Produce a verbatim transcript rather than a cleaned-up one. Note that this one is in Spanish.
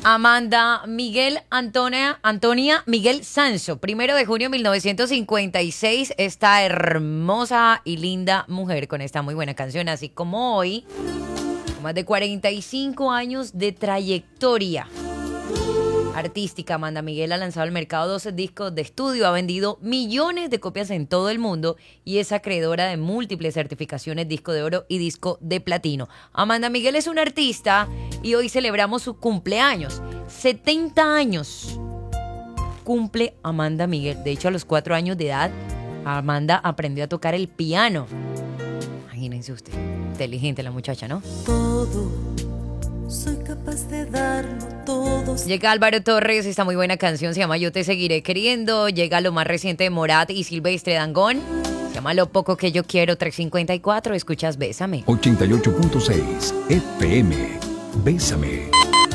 Amanda Miguel Antonia, Antonia Miguel Sanso, primero de junio de mil novecientos cincuenta y seis, esta hermosa y linda mujer con esta muy buena canción, así como hoy, con más de cuarenta y cinco años de trayectoria artística. Amanda Miguel ha lanzado al mercado doce discos de estudio, ha vendido millones de copias en todo el mundo y es acreedora de múltiples certificaciones, disco de oro y disco de platino. Amanda Miguel es una artista y hoy celebramos su cumpleaños. setenta años cumple Amanda Miguel. De hecho, a los cuatro años de edad, Amanda aprendió a tocar el piano. Imagínense usted, inteligente la muchacha, ¿no? Todo, soy capaz de darlo todo. Llega Álvaro Torres, esta muy buena canción se llama Yo te seguiré queriendo. Llega lo más reciente de Morat y Silvestre Dangond, se llama Lo poco que yo quiero. Tres cincuenta y cuatro, escuchas Bésame. ochenta y ocho punto seis F M. Bésame.